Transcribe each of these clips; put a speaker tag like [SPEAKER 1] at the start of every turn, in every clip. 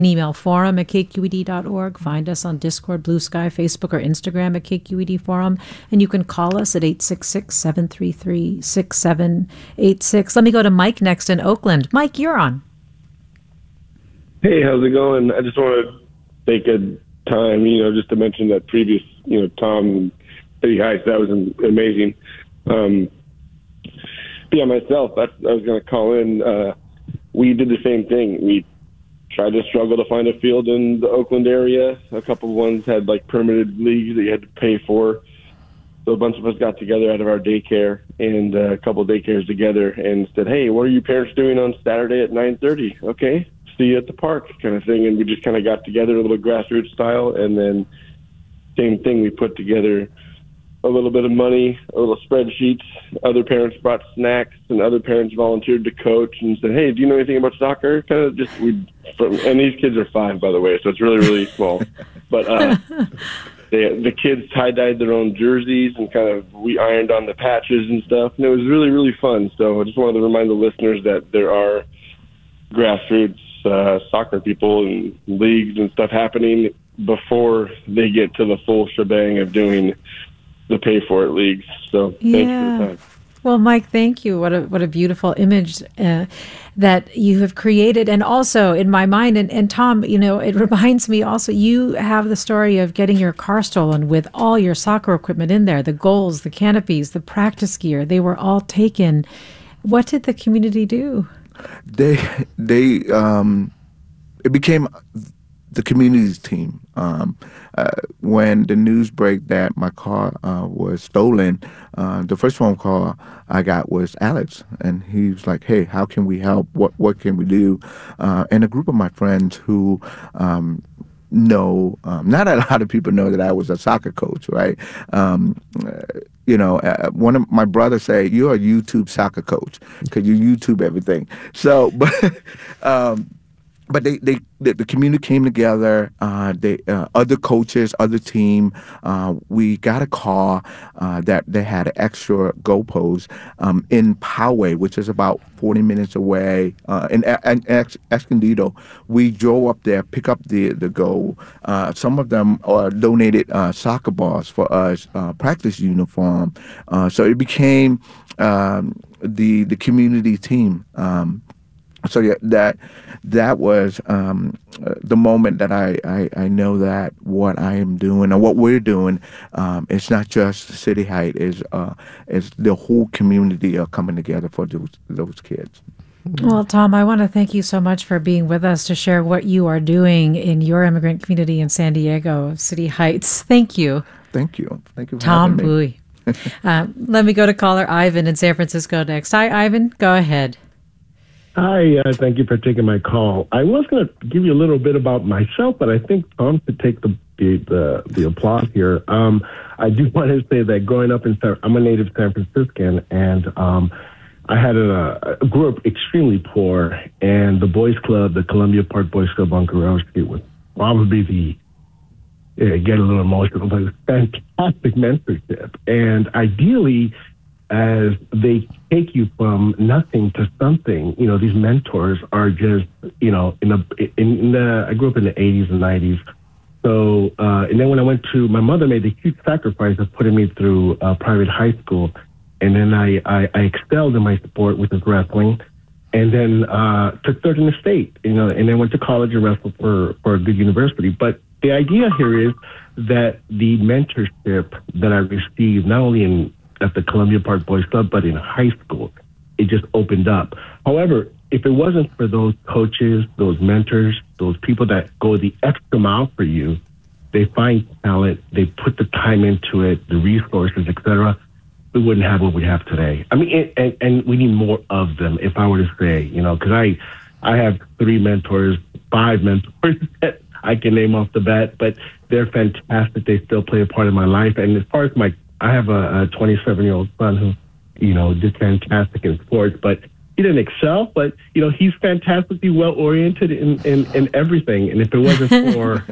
[SPEAKER 1] email forum@kqed.org. Find us on Discord, Blue Sky, Facebook, or Instagram at KQED Forum. And you can call us at 866-733-6786. Let me go to Mike next in Oakland. Mike, you're on.
[SPEAKER 2] Hey, how's it going? I just want to take a time, just to mention that previous, Tom City Heights, that was amazing. Myself, I was going to call in. We did the same thing. We tried to struggle to find a field in the Oakland area. A couple of ones had permitted leagues that you had to pay for. So a bunch of us got together out of our daycare and a couple of daycares together and said, hey, what are you parents doing on Saturday at 9:30? Okay, see you at the park kind of thing. And we just kind of got together a little grassroots style. And then same thing, we put together a little bit of money, a little spreadsheets. Other parents brought snacks, and other parents volunteered to coach and said, hey, do you know anything about soccer? Kind of just, and these kids are 5, by the way, so it's really, really small. But the kids tie-dyed their own jerseys and we ironed on the patches and stuff, and it was really, really fun. So I just wanted to remind the listeners that there are grassroots soccer people and leagues and stuff happening before they get to the full shebang of doing the pay-for-it leagues. So thanks for the time.
[SPEAKER 1] Well, Mike, thank you. What a beautiful image that you have created. And also in my mind, and Tom, it reminds me also, you have the story of getting your car stolen with all your soccer equipment in there, the goals, the canopies, the practice gear. They were all taken. What did the community do?
[SPEAKER 3] It became the community's team. When the news broke that my car was stolen, the first phone call I got was Alex, and he was like, hey, how can we help? What can we do? And a group of my friends who know, not a lot of people know that I was a soccer coach, right? One of my brothers say, you're a YouTube soccer coach because you YouTube everything. So, but the community came together. Other coaches, other team. We got a car that they had an extra goalpost in Poway, which is about 40 minutes away. In Escondido, we drove up there, pick up the goal. Some of them donated soccer balls for us, practice uniform. So it became the community team. So yeah, that was the moment that I know that what I am doing and what we're doing, it's not just City Height, is the whole community are coming together for those kids.
[SPEAKER 1] Well, Tom, I want to thank you so much for being with us to share what you are doing in your immigrant community in San Diego, City Heights. Thank you.
[SPEAKER 3] Thank you. Thank you for
[SPEAKER 1] Tom
[SPEAKER 3] having me.
[SPEAKER 1] Bowie. Let me go to caller Ivan in San Francisco next. Hi, Ivan. Go ahead.
[SPEAKER 4] Hi, thank you for taking my call. I was going to give you a little bit about myself, but I think Tom should take the applause here. I do want to say that growing up I'm a native San Franciscan, and I grew up extremely poor, and the boys club, the Columbia Park Boys Club on Guerrero Street, was probably get a little emotional, but it's fantastic mentorship. And ideally, as they take you from nothing to something, these mentors are just, I grew up in the 80s and 90s. So, and then when I my mother made the huge sacrifice of putting me through private high school. And then I excelled in my sport, which is wrestling. And then took third in the state, and then went to college and wrestled for a good university. But the idea here is that the mentorship that I received, not only at the Columbia Park Boys Club, but in high school, it just opened up. However, if it wasn't for those coaches, those mentors, those people that go the extra mile for you, they find talent, they put the time into it, the resources, etc., we wouldn't have what we have today. I mean, and we need more of them, if I were to say, because I have 3 mentors, 5 mentors that I can name off the bat, but they're fantastic. They still play a part in my life. And as far as I have a 27-year-old son who, did fantastic in sports, but he didn't excel, but, he's fantastically well-oriented in everything. And if it wasn't for,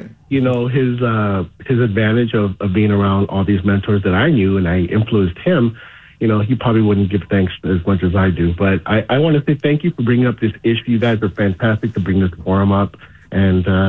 [SPEAKER 4] his advantage of being around all these mentors that I knew and I influenced him, he probably wouldn't give thanks as much as I do. But I want to say thank you for bringing up this issue. You guys are fantastic to bring this forum up. And